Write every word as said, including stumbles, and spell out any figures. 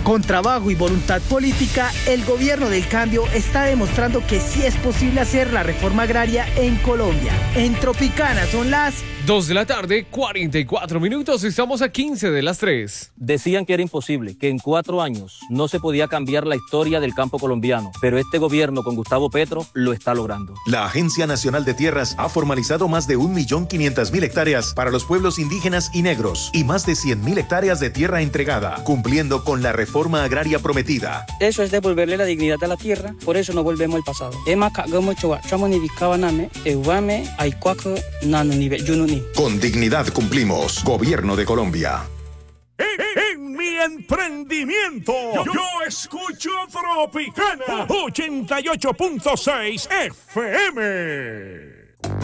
Con trabajo y voluntad política, el gobierno del cambio está demostrando que sí es posible hacer la reforma agraria en Colombia. En Tropicana son las dos de la tarde, cuarenta y cuatro minutos, estamos a quince de las tres. Decían que era imposible, que en cuatro años no se podía cambiar la historia del campo colombiano, pero este gobierno con Gustavo Petro lo está logrando. La Agencia Nacional de Tierras ha formalizado más de un millón quinientas mil hectáreas para los pueblos indígenas y negros y más de cien mil hectáreas de tierra entregada, cumpliendo con la reforma agraria prometida. Eso es devolverle la dignidad a la tierra, por eso no volvemos al pasado. Con dignidad cumplimos. Gobierno de Colombia. En, en mi emprendimiento, yo, yo escucho Tropicana ochenta y ocho punto seis F M.